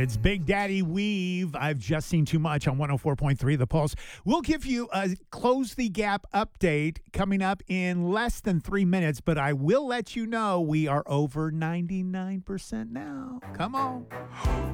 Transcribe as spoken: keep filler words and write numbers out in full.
It's Big Daddy Weave. I've just seen too much on one oh four point three The Pulse. We'll give you a Close the Gap update coming up in less than three minutes, but I will let you know we are over ninety-nine percent now. Come on.